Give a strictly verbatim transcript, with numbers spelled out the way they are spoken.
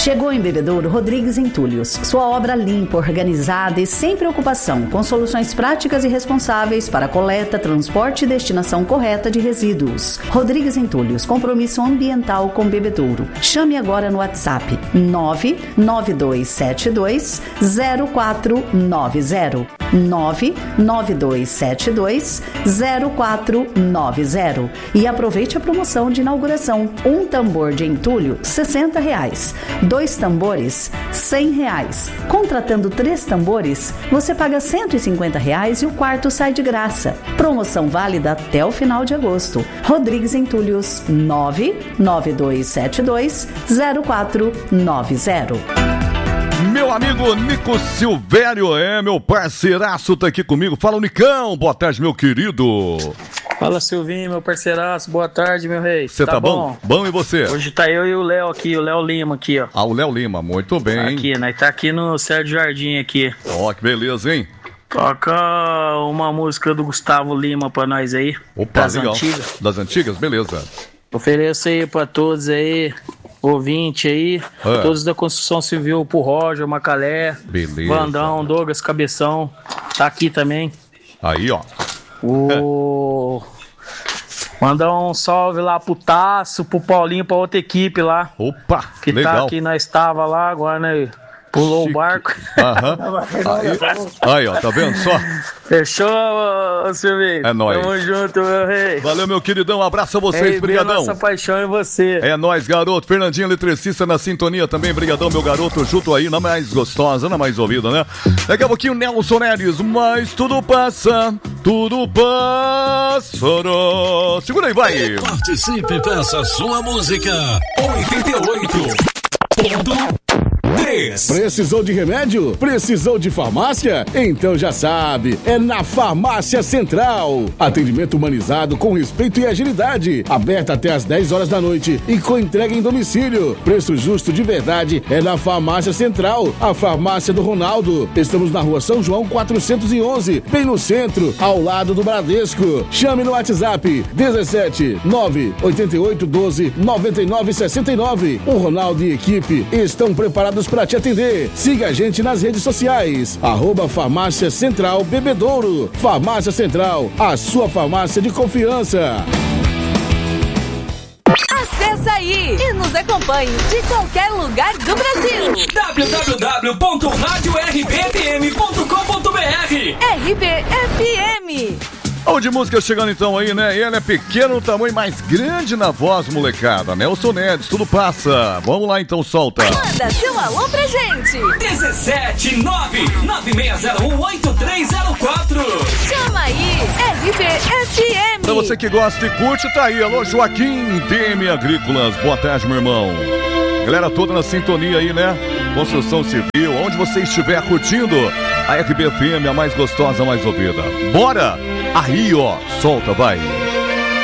Chegou em Bebedouro Rodrigues Entulhos, sua obra limpa, organizada e sem preocupação, com soluções práticas e responsáveis para a coleta, transporte e destinação correta de resíduos. Rodrigues Entulhos, compromisso ambiental com Bebedouro. Chame agora no WhatsApp nove nove dois sete dois zero quatro nove zero. nove nove dois sete dois zero quatro nove zero e aproveite a promoção de inauguração. Um tambor de entulho, sessenta reais. Dois tambores, cem reais. Contratando três tambores, você paga cento e cinquenta reais e o quarto sai de graça. Promoção válida até o final de agosto. Rodrigues Entulhos, nove nove dois sete dois zero quatro nove zero. Meu amigo Nico Silvério, é meu parceiraço, tá aqui comigo. Fala, Nicão, boa tarde, meu querido. Fala, Silvinho, meu parceiraço, boa tarde, meu rei. Você tá, tá bom? bom? Bom, e você? Hoje tá eu e o Léo aqui, o Léo Lima aqui, ó. Ah, o Léo Lima, muito bem. Aqui, nós tá aqui no Sérgio Jardim aqui. Ó, oh, que beleza, hein? Toca uma música do Gustavo Lima pra nós aí. Opa, das legal. Antigas. Das antigas, beleza. Ofereço aí pra todos aí, ouvinte aí, ah. todos da Construção Civil, pro Roger, Macalé, beleza. Vandão, Douglas, Cabeção, tá aqui também. Aí, ó. O... Mandar um salve lá pro Tasso, pro Paulinho, pra outra equipe lá. Opa, que legal. Tá aqui, nós estava lá, agora, né? Pulou Chique. o barco. Aham. Aí, aí, ó, tá vendo só? Fechou, Silvinho? É nóis. Tamo junto, meu rei. Valeu, meu queridão. Um abraço a vocês, é, brigadão. Nossa paixão em você. É nóis, garoto. Fernandinho Eletricista na sintonia também, brigadão, meu garoto. Junto aí, na mais gostosa, na mais ouvida, né? Daqui a pouquinho, Nelson Neres. Mas tudo passa, tudo passará. Segura aí, vai. Participe, peça sua música. oitenta e oito ponto três. Precisou de remédio? Precisou de farmácia? Então já sabe, é na Farmácia Central. Atendimento humanizado com respeito e agilidade. Aberta até às dez horas da noite e com entrega em domicílio. Preço justo de verdade é na Farmácia Central, a farmácia do Ronaldo. Estamos na rua São João quatrocentos e onze, bem no centro, ao lado do Bradesco. Chame no WhatsApp dezessete nove oito oito doze noventa e nove sessenta e nove. O Ronaldo e equipe estão preparados para te atender. Siga a gente nas redes sociais. Arroba Farmácia Central Bebedouro. Farmácia Central, a sua farmácia de confiança. Acesse aí e nos acompanhe de qualquer lugar do Brasil. w w w ponto rádio r b f m ponto com ponto b r. R B F M. Vamos de música chegando então aí, né? Ele é pequeno no tamanho, mais grande na voz, molecada. Nelson Neres, tudo passa. Vamos lá então, solta. Manda seu alô pra gente. dezessete nove nove seis zero um oito três zero quatro. Chama aí, R B F M. Pra você que gosta e curte, tá aí. Alô, Joaquim, D M Agrícolas. Boa tarde, meu irmão. Galera toda na sintonia aí, né? Construção Civil, onde você estiver curtindo a R B F M, a mais gostosa, a mais ouvida. Bora! Aí, ó, solta, vai.